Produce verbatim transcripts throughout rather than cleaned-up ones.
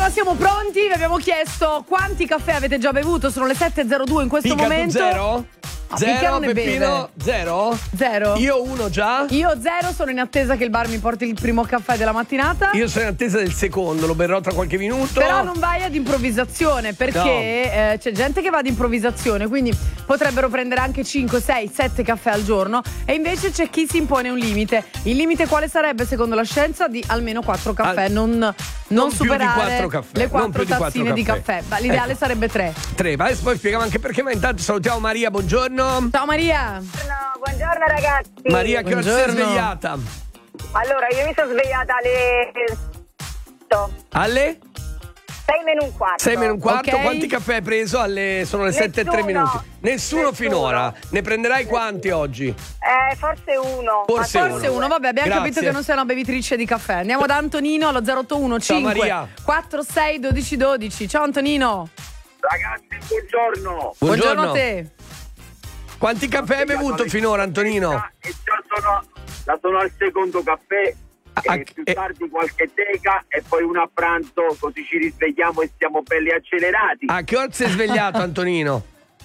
Allora siamo pronti, vi abbiamo chiesto quanti caffè avete già bevuto, sono le sette e zero due in questo Pica, momento. Zero? Ah, Zero, ne Peppino? beve. Zero? Zero. Io uno già. Io zero, sono in attesa che il bar mi porti il primo caffè della mattinata. Io sono in attesa del secondo, lo berrò tra qualche minuto. Però non vai ad improvvisazione, perché No. eh, c'è gente che va ad improvvisazione, quindi potrebbero prendere anche cinque, sei, sette caffè al giorno, e invece c'è chi si impone un limite. Il limite quale sarebbe secondo la scienza? Di almeno quattro caffè, Al- non, non, non più di superare quattro caffè, le non quattro più di quattro tazzine di caffè. caffè. Ma l'ideale Ecco. sarebbe tre. Tre, vai, poi spieghiamo anche perché, ma intanto salutiamo Maria, buongiorno. Ciao Maria. Buongiorno, buongiorno ragazzi. Maria, che ora ti sei Buongiorno. svegliata? Allora, io mi sono svegliata alle Alle? sei meno un quarto. sei meno un quarto, Ok. quanti caffè hai preso? Alle... Sono le sette e tre Nessuno. minuti. Nessuno, Nessuno. finora. Ne prenderai quanti oggi? Eh, forse uno. Forse Ma uno. Forse uno, vabbè, abbiamo Grazie. capito che non sei una bevitrice di caffè. Andiamo da Antonino allo zero otto uno Ciao, cinque Maria. quattro sei uno due uno due. Ciao Antonino. Ragazzi, buongiorno. Buongiorno a te. Quanti caffè hai bevuto finora, Antonino? E già sono, la sono al secondo caffè, Ah, e più eh. tardi qualche teca e poi una a pranzo, così ci risvegliamo e siamo belli accelerati. A che ora ti sei svegliato, Antonino?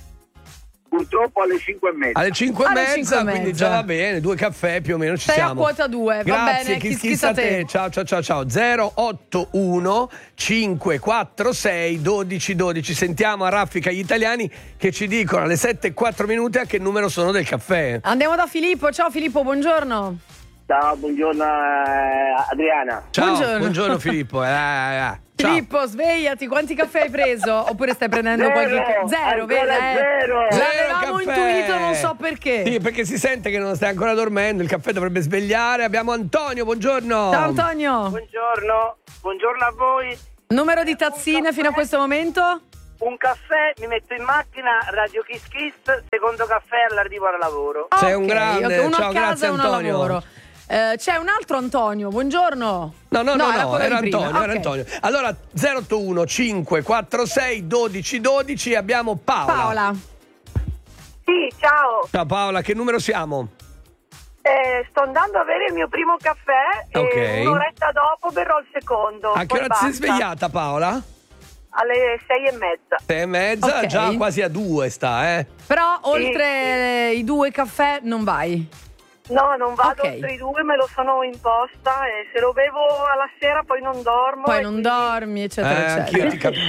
Purtroppo alle cinque e mezza. Alle cinque e Alle mezza, cinque e quindi mezza. già va bene, due caffè più o meno ci Sei a siamo. quota due, va Grazie, bene, chi chi schissa schissa te. Ciao ciao ciao ciao. zero otto uno cinque quattro sei uno due uno due. Sentiamo a raffica gli italiani che ci dicono alle sette e quattro minuti a che numero sono del caffè. Andiamo da Filippo. Ciao Filippo, buongiorno. Ciao, buongiorno eh, Adriana. Ciao, Buongiorno. buongiorno Filippo. Eh, eh, eh. Ciao. Filippo, svegliati, quanti caffè hai preso? Oppure stai prendendo Zero, qualche zero, ancora vedi? eh? zero. L'avevamo Zero caffè. intuito, non so perché. Sì, perché si sente che non stai ancora dormendo, il caffè dovrebbe svegliare. Abbiamo Antonio, buongiorno. Ciao Antonio. Buongiorno, buongiorno a voi. Numero di tazzine fino a questo momento? Un caffè, mi metto in macchina, Radio Kiss Kiss, secondo caffè all'arrivo al lavoro. Sei un Ok, grande. ok, uno Ciao, a casa grazie, e uno al Antonio. lavoro. Eh, c'è un altro Antonio, buongiorno. No, no, no, era no, quello era di prima. Antonio, era Ok. Antonio. Allora, zero otto uno cinque quattro sei uno due uno due, abbiamo Paola. Paola. Sì, ciao. Ciao Paola, che numero siamo? Eh, sto andando a avere il mio primo caffè Ok. e un'oretta dopo berrò il secondo. A che poi ora ti sei basta. svegliata, Paola? Alle sei e mezza. Sei e mezza, Ok. già quasi a due sta, eh. Però oltre i due caffè non vai. No, non vado Ok. oltre i due, me lo sono imposta e se lo bevo alla sera poi non dormo. Poi e non quindi- dormi, Eh, eccetera, anch'io eccetera. ti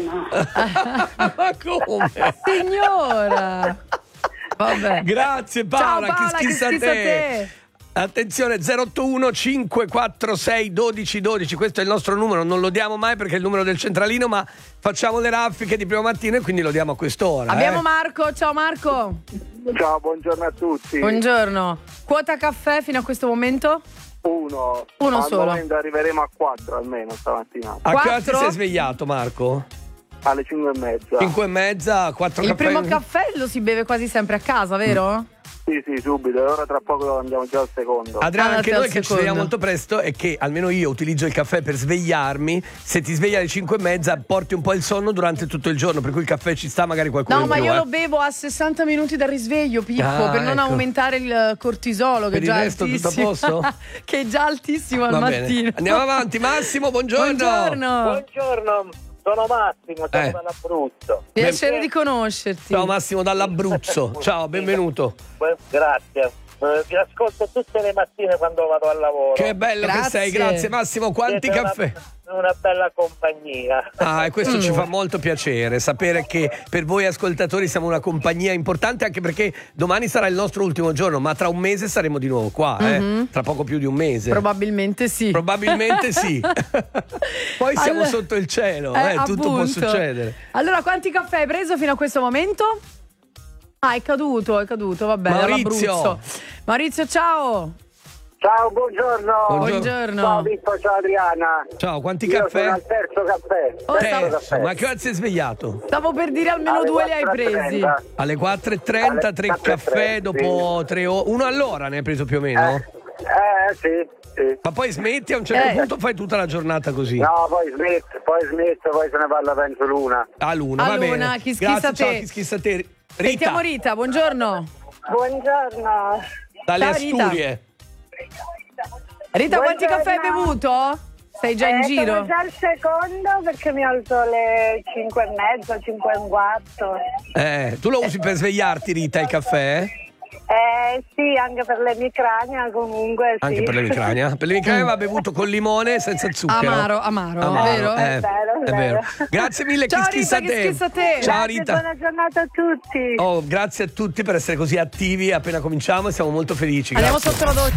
capisco. Ma come? Signora. Vabbè. Grazie Paola, Ciao, Paola, chi schissa che schissa te? te? Attenzione, zero otto uno cinque quattro sei uno due uno due, questo è il nostro numero, non lo diamo mai perché è il numero del centralino, ma facciamo le raffiche di primo mattino e quindi lo diamo a quest'ora. Abbiamo eh. Marco, ciao Marco. Ciao, buongiorno a tutti. Buongiorno. Quota caffè fino a questo momento? Uno. Uno Al solo. momento arriveremo a quattro almeno stamattina. A che ora ti Quattro? sei svegliato, Marco? Alle cinque e mezza. Cinque e mezza, quattro Il caffè. primo caffè lo si beve quasi sempre a casa, vero? Sì, sì, subito. E ora tra poco andiamo già al secondo. Adriano, Ah, anche al noi che ci secondo. svegliamo molto presto e che almeno io utilizzo il caffè per svegliarmi. Se ti svegli alle cinque e mezza porti un po' il sonno durante tutto il giorno, per cui il caffè ci sta, magari qualcuno No, in ma più, io eh. lo bevo a sessanta minuti dal risveglio, Pippo, Ah, per non ecco. aumentare il cortisolo, che Per è già il resto tutto a altissimo. posto? Che è già altissimo al Va mattino. bene. Andiamo avanti, Massimo, buongiorno. Buongiorno. Buongiorno, sono Massimo, Eh. dall'Abruzzo. Piacere di conoscerti. Ciao Massimo dall'Abruzzo. Ciao, benvenuto. Grazie. Eh, Vi ascolto tutte le mattine quando vado al lavoro. Che bello che Grazie. sei, grazie Massimo. Quanti Siete caffè? Una, una bella compagnia. Ah, e questo Mm. ci fa molto piacere, sapere che per voi ascoltatori siamo una compagnia importante, anche perché domani sarà il nostro ultimo giorno, ma tra un mese saremo di nuovo qua, eh? Mm-hmm. Tra poco più di un mese. Probabilmente sì. Probabilmente sì. Poi siamo Allora- sotto il cielo, Eh, eh, tutto può appunto. succedere. Allora, quanti caffè hai preso fino a questo momento? Ah, è caduto, è caduto, vabbè, Maurizio. dall'Abruzzo. Maurizio, ciao. Ciao, buongiorno. Buongiorno. Buongiorno. Ciao Pippo, ciao Adriana. Ciao, quanti Io caffè? sono al terzo caffè. Oh, terzo stavo- Terzo, ma che ora sei svegliato? Stavo per dire almeno Alle due li hai quattro e presi. trenta. Alle quattro e trenta, Alle tre quattro e caffè trenta, dopo sì. tre ore. Uno all'ora ne hai preso più o meno? Eh, eh sì, sì. Ma poi smetti a un certo Eh. punto, fai tutta la giornata così. No, poi smetto, poi smetto, poi se ne parla penso l'una. A luna, A va luna, bene. chi schissa Grazie, ciao, te. chi schissa te. Rita, Sentiamo Rita, buongiorno. Buongiorno. dalle Ciao, Rita. Asturie. Rita, quanti Buongiorno. caffè hai bevuto? Sei già in eh, giro? Sono già al secondo perché mi alzo alle cinque e mezza, cinque e un quarto. Eh, tu lo usi per svegliarti, Rita, il caffè? Eh sì, anche per l'emicrania comunque sì. Anche per l'emicrania? Per l'emicrania va bevuto con limone senza zucchero. Amaro, amaro, Amaro, vero? eh, È vero, è è vero. vero. Grazie mille, Ciao, Kiss Kiss Rita, a te. Kiss Kiss a te. Ciao Grazie, Rita. buona giornata a tutti. Oh, grazie a tutti per essere così attivi appena cominciamo e siamo molto felici. Andiamo Grazie. sotto la doccia.